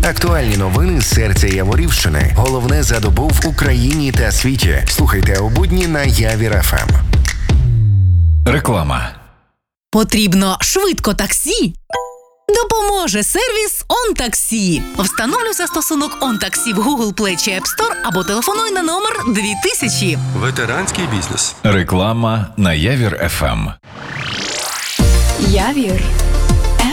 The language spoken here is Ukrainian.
Актуальні новини з серця Яворівщини. Головне за добу в Україні та світі. Слухайте у будні на Явір ФМ. Реклама. Потрібно швидко таксі? Допоможе сервіс OnTaxi. Встановлюй застосунок OnTaxi в Google Play чи App Store або телефонуй на номер 2000. Ветеранський бізнес. Реклама на Явір ФМ. Явір